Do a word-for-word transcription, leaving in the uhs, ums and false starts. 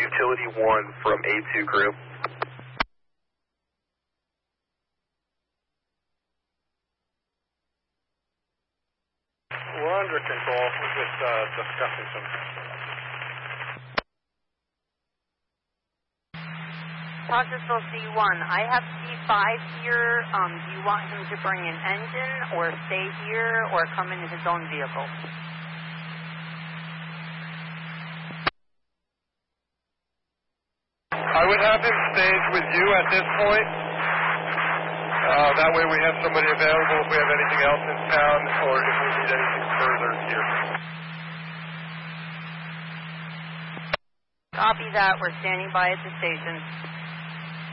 Utility one from A two crew. We're under control. We're just uh, discussing some. Possible C one, I have C five here. Um, do you want him to bring an engine or stay here or come in his own vehicle? I would have him stage with you at this point. Uh, that way we have somebody available if we have anything else in town or if we need anything further here. Copy that. We're standing by at the station.